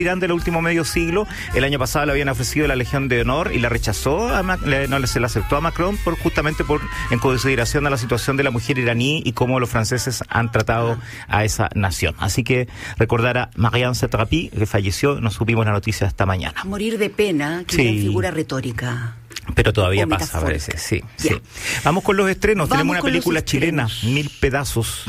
Irán del último medio siglo. El año pasado le habían ofrecido la Legión de Honor y la rechazó, no se la aceptó a Macron justamente en consideración a la situación de la mujer iraní y cómo los franceses han tratado a esa nación. Así que recordar a Marianne Satrapi, que falleció, nos supimos la noticia esta mañana. Morir de pena, que es figura retórica. Pero todavía pasa, parece, sí. Vamos con los estrenos. Tenemos una película chilena, 1000 pedazos.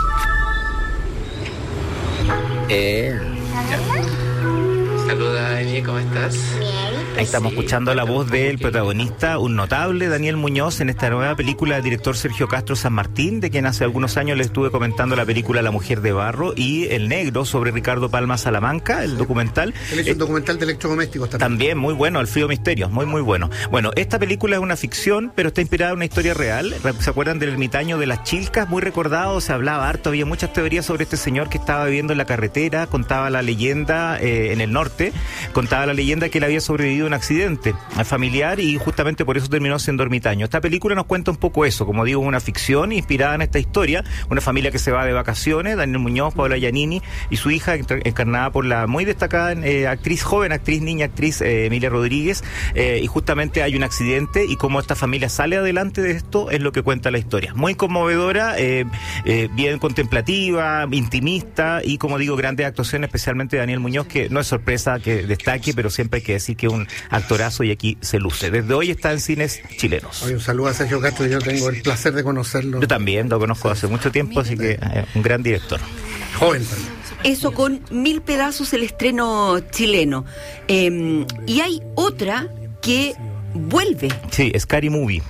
Saluda, Emi, ¿cómo estás? Ahí estamos escuchando la voz del protagonista, un notable, Daniel Muñoz, en esta nueva película del director Sergio Castro San Martín, de quien hace algunos años le estuve comentando la película La Mujer de Barro y El Negro, sobre Ricardo Palma Salamanca, el documental. Él hizo un documental de electrodomésticos también muy bueno, Alfredo Misterio, muy bueno. Bueno, esta película es una ficción, pero está inspirada en una historia real. ¿Se acuerdan del ermitaño de las Chilcas? Muy recordado, se hablaba harto, había muchas teorías sobre este señor que estaba viviendo en la carretera, contaba la leyenda en el norte, contaba la leyenda que él había sobrevivido a un accidente familiar y justamente por eso terminó siendo ermitaño. Esta película nos cuenta un poco eso, como digo, una ficción inspirada en esta historia, una familia que se va de vacaciones, Daniel Muñoz, Paola Giannini y su hija, encarnada por la muy destacada joven actriz, niña actriz Emilia Rodríguez, y justamente hay un accidente y cómo esta familia sale adelante de esto es lo que cuenta la historia. Muy conmovedora, bien contemplativa, intimista y, como digo, grandes actuaciones, especialmente de Daniel Muñoz, que no es sorpresa que destaque, pero siempre hay que decir que es un actorazo y aquí se luce. Desde hoy está en cines chilenos. Oye, un saludo a Sergio Castro, yo tengo el placer de conocerlo. Yo también lo conozco hace mucho tiempo, así que un gran director. Joven también. Eso con 1000 pedazos, el estreno chileno. Y hay otra que vuelve. Sí, Scary Movie.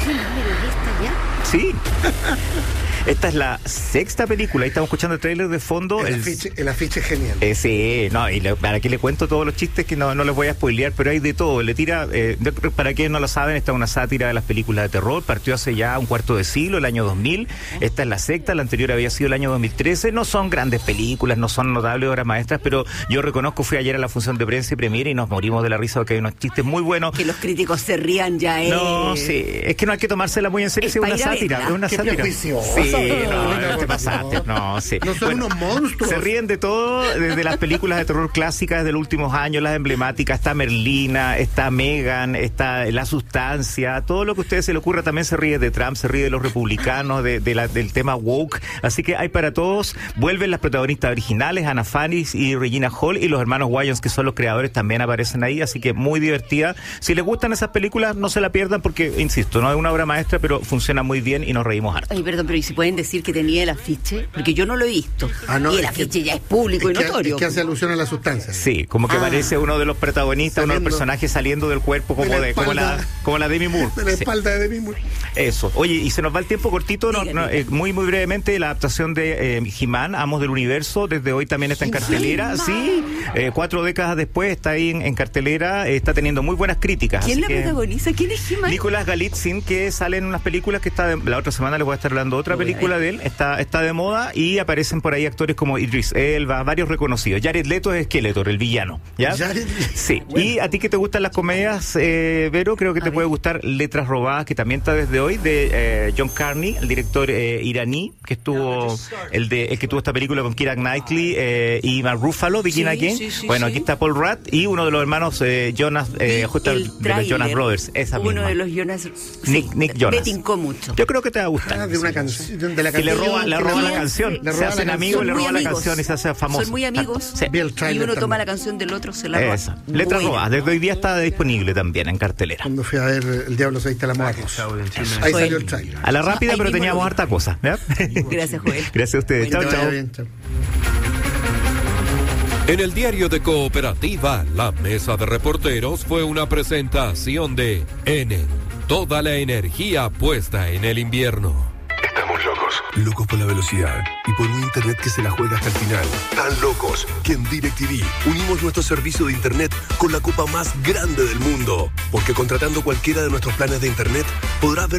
Sí. Esta es la sexta película. Ahí estamos escuchando el tráiler de fondo. El afiche es genial. Sí, no, y para que le cuento todos los chistes que no les voy a spoilear, pero hay de todo. Le tira, para quienes no lo saben, esta es una sátira de las películas de terror. Partió hace ya un cuarto de siglo, el año 2000. Esta es la sexta, la anterior había sido el año 2013. No son grandes películas, no son notables obras maestras, pero yo reconozco, fui ayer a la función de prensa y premiere y nos morimos de la risa porque hay unos chistes muy buenos. Que los críticos se rían ya. No, sí, es que no hay que tomársela muy en serio, es una sátira. Es una sátira. Sí, no te pasaste. No, sí. No son unos monstruos. Se ríen de todo, desde las películas de terror clásicas de los últimos años, las emblemáticas. Está Merlina, está Megan, está La Sustancia, todo lo que a ustedes se le ocurra. También se ríe de Trump, se ríe de los republicanos, del tema woke. Así que hay para todos. Vuelven las protagonistas originales, Anna Faris y Regina Hall, y los hermanos Wayans, que son los creadores, también aparecen ahí. Así que muy divertida. Si les gustan esas películas, no se la pierdan porque, insisto, no es una obra maestra, pero funciona muy bien y nos reímos harto. Ay, perdón, pero ¿y si pueden decir que tenía el afiche? Porque yo no lo he visto. No, y el afiche ya es público y notorio. Es que hace alusión a La Sustancia. Sí, como que parece uno de los protagonistas, uno de los personajes saliendo del cuerpo como la Demi Moore. De la espalda de Demi Moore. Eso. Oye, y se nos va el tiempo cortito, muy brevemente, la adaptación de He-Man, Amos del Universo, desde hoy también está en cartelera. Sí, 4 décadas después está ahí en cartelera, está teniendo muy buenas críticas. ¿Quién la protagoniza? ¿Quién es He-Man? Nicolás Galitzin, que sale en unas películas que la otra semana les voy a estar hablando de otra película de él, está de moda y aparecen por ahí actores como Idris Elba, varios reconocidos. Jared Leto es Skeletor, el villano, ¿ya? Sí. Bueno. Y a ti que te gustan las comedias, Vero, creo que te puede gustar Letras Robadas, que también está desde hoy, de John Carney, el director iraní, que estuvo el que tuvo esta película con Keira Knightley y Mark Ruffalo, Begin Again. Bueno, aquí está Paul Rudd y uno de los hermanos Jonas, justo de los Jonas Brothers, esa misma. Uno de los Jonas, Nick Jonas. Me tincó mucho. Yo creo que te va a gustar. De una canción, de la que le roba la canción. Se hacen amigos, le roba la canción y se hace famoso. Son muy amigos. Sí. Y uno toma la canción del otro, se la roba. Esa. Letras Robadas. Desde hoy día está disponible también en cartelera. Cuando fui a ver El Diablo se viste a la moda 2. Ahí salió el trailer. A la rápida, pero teníamos harta cosa. Gracias, Joel. Gracias a ustedes. Chao, chao. En el diario de Cooperativa, la mesa de reporteros fue una presentación de Enel. Toda la energía puesta en el invierno. Estamos locos por la velocidad y por un internet que se la juega hasta el final. Tan locos que en DirecTV unimos nuestro servicio de internet con la copa más grande del mundo. Porque contratando cualquiera de nuestros planes de internet podrás ver